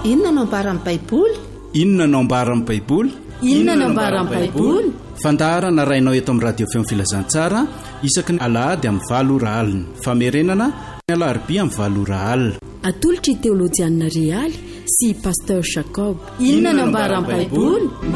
Inona no ambara amin'ny Baiboly? Inona no ambara amin'ny Baiboly? Inona no ambara amin'ny Baiboly? Fandaharana rainao eto amin'ny radio feo filazantsara isaky ny alahady amin'ny 7 alina, famerenana ny alarobia amin'ny 7 alina. Atolotry teolojianina Rialy sy pasteur Jacob. Inona no ambara amin'ny Baiboly?